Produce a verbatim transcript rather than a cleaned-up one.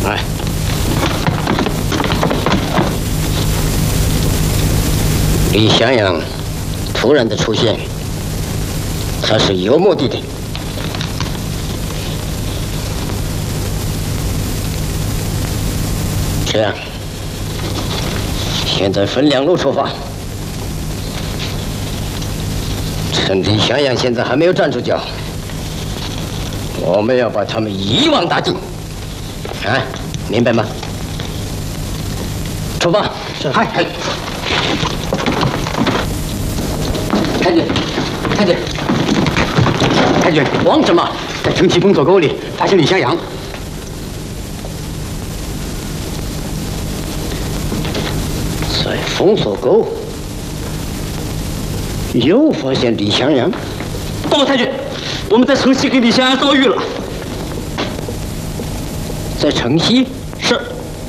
来。李翔阳突然的出现，他是有目的的。这样，现在分两路出发。趁李翔阳现在还没有站住脚，我们要把他们一网打尽。啊，明白吗？出发！是。嗨嗨。太君，太君，太君，慌什么？在城西封锁沟里发现李翔阳。在封锁沟又发现李翔阳。报告太君，我们在城西给李翔阳遭遇了。在城西？是。